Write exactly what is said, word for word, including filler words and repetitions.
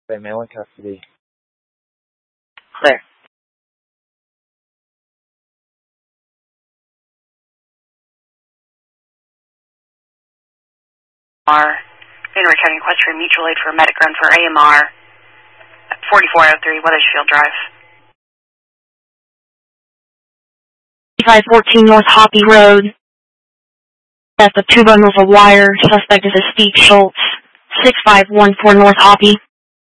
Bay male in custody. Clear. R. In returning request for mutual aid for a medic run for A M R at forty-four oh three Weathersfield Drive. five fourteen North Hoppy Road. At the two bundles of wire, suspect is a Steve Schultz. six five one four North Hoppy.